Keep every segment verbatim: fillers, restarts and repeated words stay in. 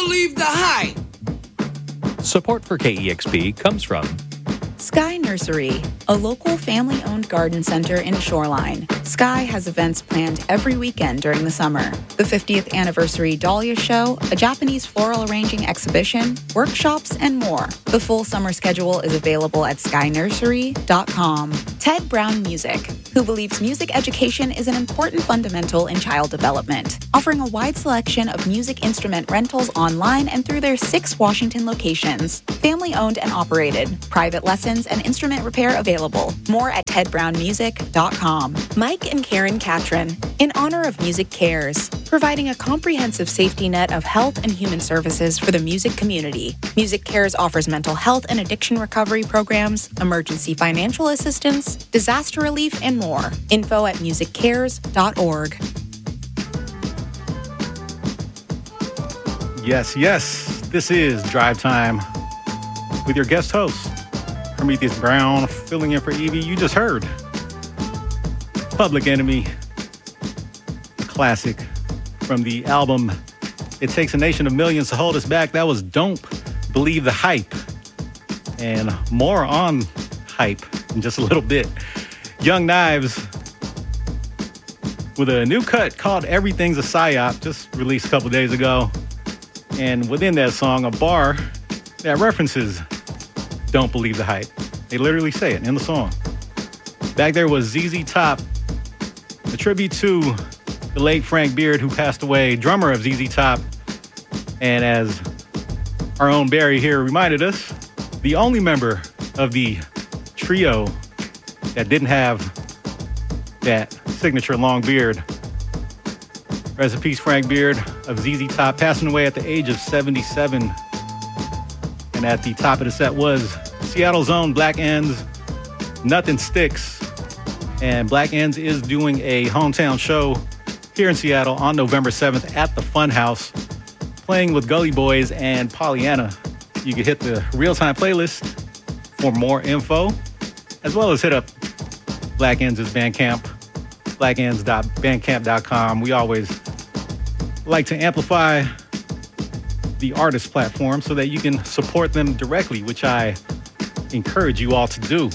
believe the hype. Support for K E X P comes from Sky Nursery, a local family-owned garden center in Shoreline. Sky has events planned every weekend during the summer. The fiftieth anniversary Dahlia Show, a Japanese floral arranging exhibition, workshops, and more. The full summer schedule is available at sky nursery dot com. Ted Brown Music, who believes music education is an important fundamental in child development, offering a wide selection of music instrument rentals online and through their six Washington locations. Family-owned and operated, private lessons and instrument repair available. More at ted brown music dot com. Mike and Karen Catron, in honor of Music Cares, providing a comprehensive safety net of health and human services for the music community. Music Cares offers mental health and addiction recovery programs, emergency financial assistance, disaster relief, and more. Info at music cares dot org. Yes, yes, this is Drive Time with your guest host, Prometheus Brown, filling in for Evie. You just heard Public Enemy, a classic from the album It Takes a Nation of Millions to Hold Us Back. That was Don't Believe the Hype. And more on hype in just a little bit. Young Knives with a new cut called Everything's a Psyop, just released a couple days ago. And within that song, a bar that references Don't Believe the Hype. They literally say it in the song. Back there was Z Z Top, a tribute to the late Frank Beard, who passed away, drummer of Z Z Top. And as our own Barry here reminded us, the only member of the trio that didn't have that signature long beard. Rest in peace, Frank Beard of Z Z Top, passing away at the age of seventy-seven. And at the top of the set was Seattle's own Black Ends, Nothing Sticks. And Black Ends is doing a hometown show here in Seattle on November seventh at the Funhouse, playing with Gully Boys and Pollyanna. You can hit the real-time playlist for more info, as well as hit up Black Ends' Bandcamp, black ends dot bandcamp dot com. We always like to amplify the artist platform so that you can support them directly, which I encourage you all to do.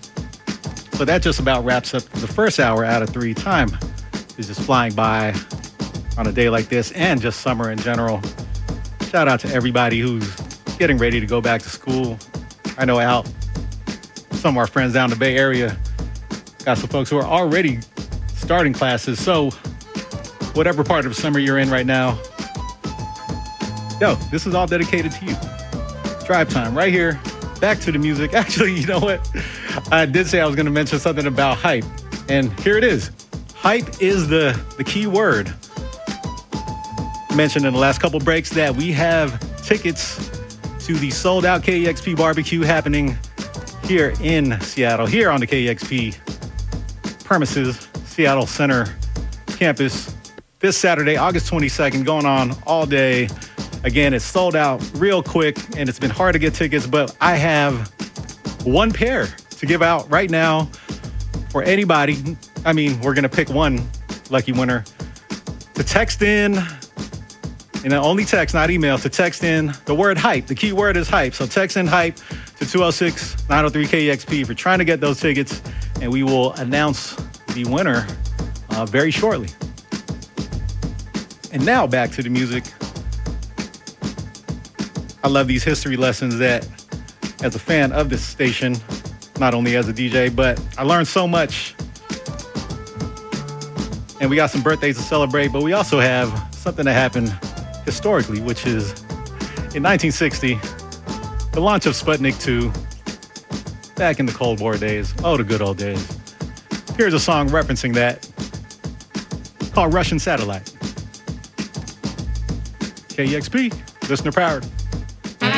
So that just about wraps up the first hour out of three. Time is just flying by on a day like this, and just summer in general. Shout out to everybody who's getting ready to go back to school. I know out some of our friends down in the Bay Area got some folks who are already starting classes. So whatever part of the summer you're in right now, yo, this is all dedicated to you. Drive Time right here. Back to the music. Actually, you know what? I did say I was going to mention something about hype, and here it is. Hype is the, the key word. Mentioned in the last couple breaks that we have tickets to the sold-out K E X P barbecue happening here in Seattle, here on the K E X P premises, Seattle Center campus, this Saturday, August twenty-second, going on all day. Again, it's sold out real quick, and it's been hard to get tickets, but I have one pair to give out right now for anybody. I mean, we're going to pick one lucky winner to text in, and only text, not email, to text in the word hype. The key word is hype. So text in hype to two oh six, nine oh three K E X P if you're trying to get those tickets, and we will announce the winner uh, very shortly. And now back to the music. I love these history lessons that, as a fan of this station, not only as a D J, but I learned so much. And we got some birthdays to celebrate, but we also have something that happened historically, which is in nineteen sixty, the launch of Sputnik two, back in the Cold War days. Oh, the good old days. Here's a song referencing that called Russian Satellite. K E X P, listener powered.